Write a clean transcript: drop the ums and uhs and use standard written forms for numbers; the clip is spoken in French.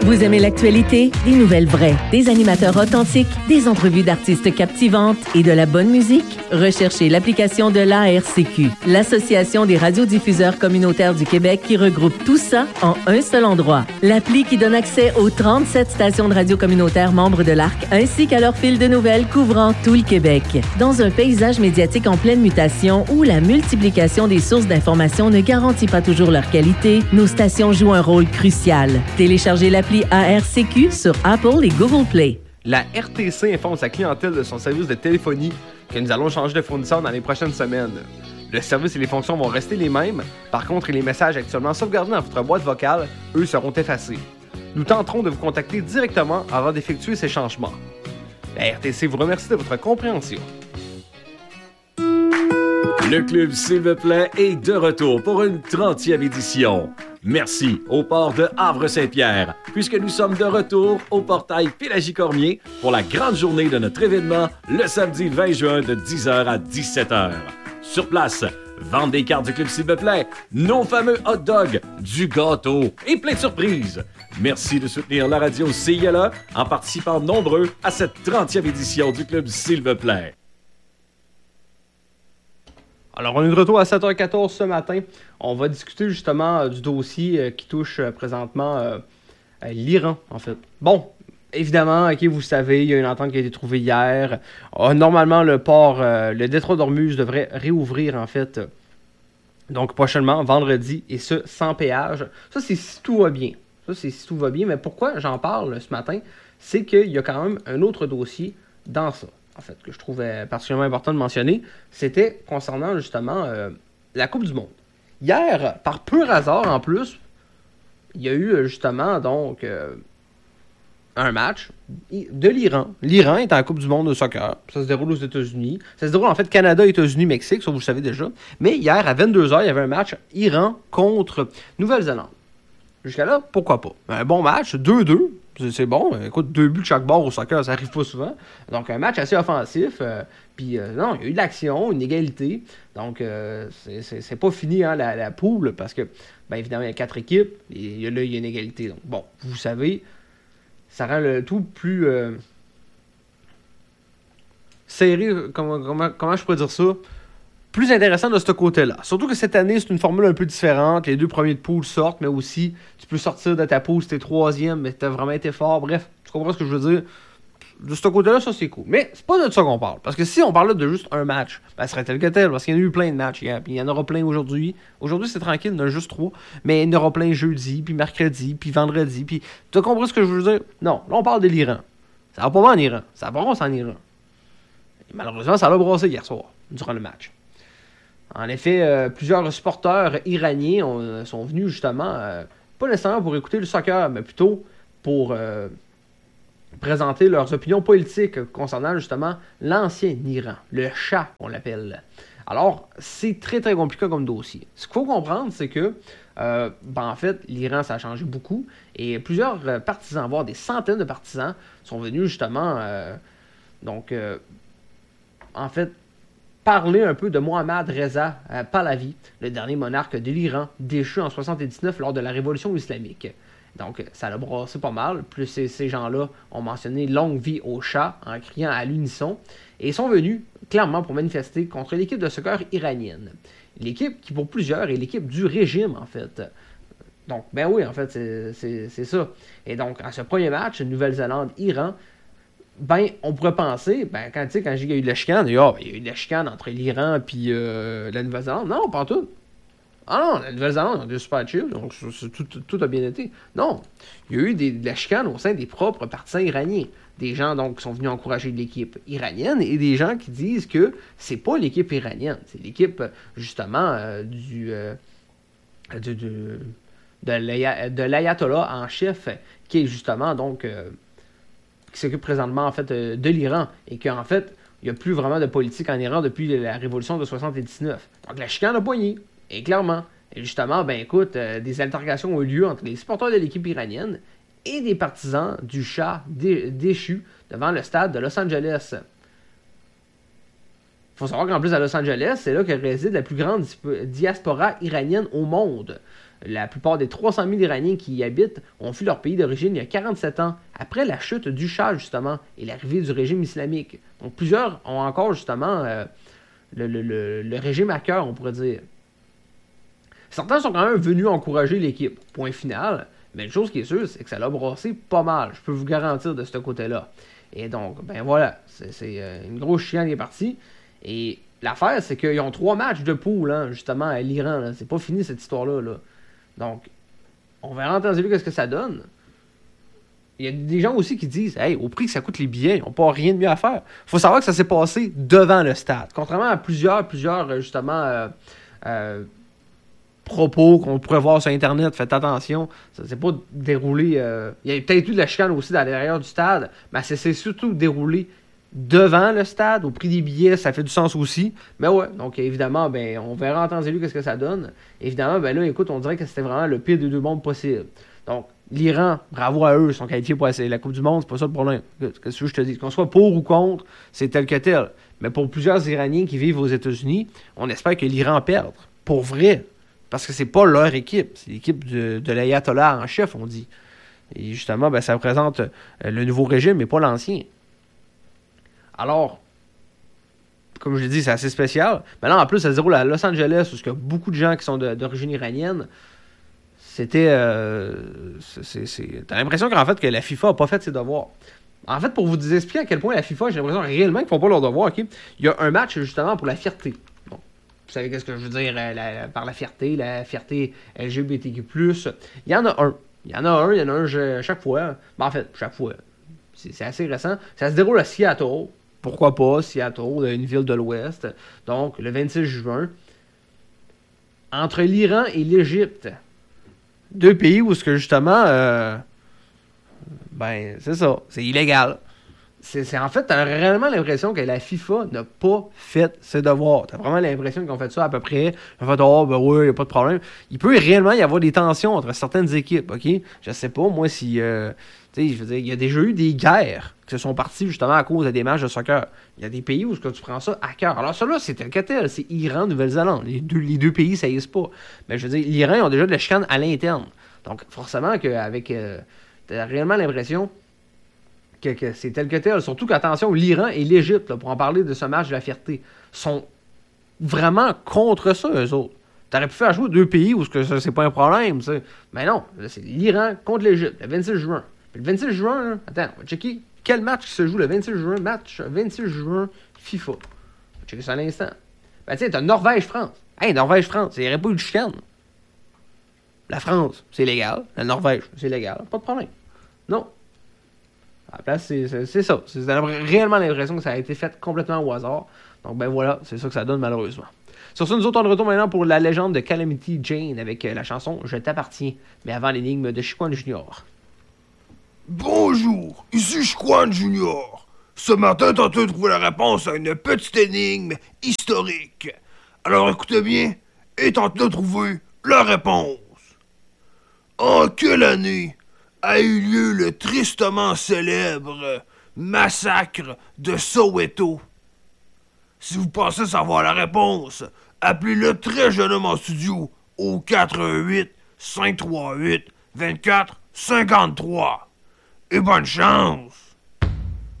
Vous aimez l'actualité? Des nouvelles vraies, des animateurs authentiques, des entrevues d'artistes captivantes et de la bonne musique? Recherchez l'application de l'ARCQ, l'Association des radiodiffuseurs communautaires du Québec, qui regroupe tout ça en un seul endroit. L'appli qui donne accès aux 37 stations de radio communautaires membres de l'ARC, ainsi qu'à leur fil de nouvelles couvrant tout le Québec. Dans un paysage médiatique en pleine mutation où la multiplication des sources d'informations ne garantit pas toujours leur qualité, nos stations jouent un rôle crucial. Téléchargez l'appli ARCQ sur Apple et Google Play. La RTC informe sa clientèle de son service de téléphonie que nous allons changer de fournisseur dans les prochaines semaines. Le service et les fonctions vont rester les mêmes, par contre, les messages actuellement sauvegardés dans votre boîte vocale, eux, seront effacés. Nous tenterons de vous contacter directement avant d'effectuer ces changements. La RTC vous remercie de votre compréhension. Le club S'il vous plaît est de retour pour une 30e édition. Merci au port de Havre-Saint-Pierre, puisque nous sommes de retour au portail Pélagie-Cormier pour la grande journée de notre événement le samedi 20 juin de 10h à 17h. Sur place, vente des cartes du club S'il vous plaît, nos fameux hot dogs, du gâteau et plein de surprises. Merci de soutenir la radio CILA en participant nombreux à cette 30e édition du club S'il vous plaît. Alors, on est de retour à 7h14 ce matin. On va discuter justement du dossier qui touche présentement l'Iran, en fait. Bon, évidemment, vous savez, il y a une entente qui a été trouvée hier. Normalement, le détroit d'Ormuz devrait réouvrir, en fait, donc prochainement, vendredi, et ce, sans péage. Ça, c'est si tout va bien. Mais pourquoi j'en parle ce matin? C'est qu'il y a quand même un autre dossier dans ça, en fait, que je trouvais particulièrement important de mentionner. C'était concernant, justement, la Coupe du Monde. Hier, par pur hasard, en plus, il y a eu, justement, donc, un match de l'Iran. L'Iran est en Coupe du Monde de soccer. Ça se déroule aux États-Unis. Ça se déroule, en fait, Canada, États-Unis, Mexique, ça, vous le savez déjà. Mais hier, à 22h, il y avait un match Iran contre Nouvelle-Zélande. Jusqu'à là, pourquoi pas? Un bon match, 2-2. C'est bon. Écoute, 2 buts de chaque bord au soccer, ça arrive pas souvent. Donc, un match assez offensif. Puis, non, il y a eu de l'action, une égalité. Donc, c'est pas fini, la poule, parce que, bien évidemment, il y a 4 équipes. Et là, il y a une égalité. Donc, bon, vous savez, ça rend le tout plus serré. Comment je pourrais dire ça? Plus intéressant de ce côté-là. Surtout que cette année, c'est une formule un peu différente. Les 2 premiers de poule sortent, mais aussi, tu peux sortir de ta poule si t'es 3e, mais t'as vraiment été fort. Bref, tu comprends ce que je veux dire? De ce côté-là, ça, c'est cool. Mais c'est pas de ça qu'on parle. Parce que si on parlait de juste un match, ben, ce serait tel que tel. Parce qu'il y en a eu plein de matchs hier. Puis il y en aura plein aujourd'hui. Aujourd'hui, c'est tranquille, il y en a juste 3. Mais il y en aura plein jeudi, puis mercredi, puis vendredi. Puis tu as compris ce que je veux dire? Non, là, on parle de l'Iran. Ça va pas mal en Iran. Ça brasse en Iran. Et malheureusement, ça l'a brassé hier soir, durant le match. En effet, plusieurs supporters iraniens sont venus justement, pas nécessairement pour écouter le soccer, mais plutôt pour présenter leurs opinions politiques concernant justement l'ancien Iran, le Shah, on l'appelle. Alors, c'est très très compliqué comme dossier. Ce qu'il faut comprendre, c'est que, en fait, l'Iran, ça a changé beaucoup, et plusieurs partisans, voire des centaines de partisans, sont venus justement, en fait, parler un peu de Mohammad Reza Pahlavi, le dernier monarque de l'Iran, déchu en 1979 lors de la révolution islamique. Donc, ça l'a brassé pas mal. Plus ces gens-là ont mentionné « longue vie au Shah » en criant à l'unisson. Et ils sont venus, clairement, pour manifester contre l'équipe de soccer iranienne. L'équipe qui, pour plusieurs, est l'équipe du régime, en fait. Donc, ben oui, en fait, c'est ça. Et donc, à ce premier match, Nouvelle-Zélande-Iran, ben, on pourrait penser, quand il y a eu de la chicane, il y a eu de la chicane entre l'Iran et la Nouvelle-Zélande. Non, pas tout. Ah non, la Nouvelle-Zélande, on était super chill, donc tout a bien été. Non, il y a eu de la chicane au sein des propres partisans iraniens. Des gens donc qui sont venus encourager l'équipe iranienne et des gens qui disent que c'est pas l'équipe iranienne, c'est l'équipe justement de l'ayatollah en chef qui est justement donc qui s'occupe présentement en fait de l'Iran et qu'en fait il n'y a plus vraiment de politique en Iran depuis la révolution de 79. Donc la chicane a poigné, et clairement. Et justement, des altercations ont eu lieu entre les supporters de l'équipe iranienne et des partisans du Shah déchu devant le stade de Los Angeles. Il faut savoir qu'en plus à Los Angeles, c'est là que réside la plus grande diaspora iranienne au monde. La plupart des 300 000 Iraniens qui y habitent ont fui leur pays d'origine il y a 47 ans, après la chute du Shah, justement, et l'arrivée du régime islamique. Donc, plusieurs ont encore, justement, le régime à cœur, on pourrait dire. Certains sont quand même venus encourager l'équipe. Point final. Mais une chose qui est sûre, c'est que ça l'a brassé pas mal. Je peux vous garantir de ce côté-là. Et donc, ben voilà, c'est une grosse chienne qui est partie. Et l'affaire, c'est qu'ils ont 3 matchs de poule, hein, justement, à l'Iran. Là. C'est pas fini, cette histoire-là. Là. Donc, on verra en temps et lieu qu'est-ce que ça donne. Il y a des gens aussi qui disent, hey, au prix que ça coûte les billets, ils n'ont pas rien de mieux à faire. Il faut savoir que ça s'est passé devant le stade. Contrairement à plusieurs justement, propos qu'on pourrait voir sur Internet, faites attention, ça s'est pas déroulé... il y a peut-être eu de la chicane aussi dans l'intérieur du stade, mais ça s'est surtout déroulé devant le stade, au prix des billets, ça fait du sens aussi. Mais ouais, donc évidemment, ben, on verra en temps et lieu qu'est-ce que ça donne. Évidemment, ben là, écoute, on dirait que c'était vraiment le pire des deux mondes possible. Donc, l'Iran, bravo à eux, ils sont qualifiés pour la Coupe du Monde, c'est pas ça le problème. Qu'est-ce que je te dis? Qu'on soit pour ou contre, c'est tel que tel. Mais pour plusieurs Iraniens qui vivent aux États-Unis, on espère que l'Iran perde. Pour vrai. Parce que c'est pas leur équipe. C'est l'équipe de l'ayatollah en chef, on dit. Et justement, ben, ça représente le nouveau régime, mais pas l'ancien. Alors, comme je l'ai dit, c'est assez spécial. Mais là, en plus, ça se déroule à Los Angeles, où il y a beaucoup de gens qui sont d'origine iranienne. C'était... T'as l'impression qu'en fait, que la FIFA n'a pas fait ses devoirs. En fait, pour vous expliquer à quel point la FIFA, j'ai l'impression réellement qu'ils font pas leurs devoirs, ok? Il y a un match, justement, pour la fierté. Bon, vous savez qu'est-ce que je veux dire par la fierté LGBTQ+. Il y en a un. Il y en a un chaque fois. Ben, en fait, chaque fois. C'est assez récent. Ça se déroule à Seattle. Pourquoi pas, Seattle, une ville de l'Ouest. Donc, le 26 juin. Entre l'Iran et l'Égypte. 2 pays où, justement, ben, c'est ça. C'est illégal. En fait, t'as réellement l'impression que la FIFA n'a pas fait ses devoirs. T'as vraiment l'impression qu'ils ont fait ça à peu près. Ils ont fait, oh, ben oui, y a pas de problème. Il peut réellement y avoir des tensions entre certaines équipes, ok? Je sais pas, moi, si... tu sais, je veux dire, il y a déjà eu des guerres qui se sont parties justement à cause des matchs de soccer. Il y a des pays où tu prends ça à cœur. Alors ça là, c'est tel que tel. C'est Iran, Nouvelle-Zélande. Les deux pays, ça y est pas. Mais je veux dire, l'Iran, ils ont déjà de la chicane à l'interne. Donc forcément qu'avec... t'as réellement l'impression que c'est tel que tel. Surtout qu'attention, l'Iran et l'Égypte, là, pour en parler de ce match de la fierté, sont vraiment contre ça, eux autres. T'aurais pu faire jouer 2 pays où c'est pas un problème, tu sais. Mais non, là, c'est l'Iran contre l'Égypte, le 26 juin. Puis le 26 juin, là, attends, on va checker quel match se joue le 26 juin. Match 26 juin FIFA. On va checker ça à l'instant. Ben, tu sais, t'as Norvège-France. Hey, Norvège-France, il n'y aurait pas eu de chicane. La France, c'est légal. La Norvège, c'est légal. Pas de problème. Non. À la place, c'est ça. C'est réellement l'impression que ça a été fait complètement au hasard. Donc, ben voilà, c'est ça que ça donne malheureusement. Sur ce, nous autres, on retourne maintenant pour la légende de Calamity Jane avec la chanson « Je t'appartiens », mais avant l'énigme de Chiquan Junior. Bonjour, ici Chiquan Junior. Ce matin, tenté de trouver la réponse à une petite énigme historique. Alors écoutez bien et tentez de trouver la réponse. En quelle année a eu lieu le tristement célèbre massacre de Soweto? Si vous pensez savoir la réponse, appelez-le très jeunement en studio au 418-538-2453. Et bonne chance!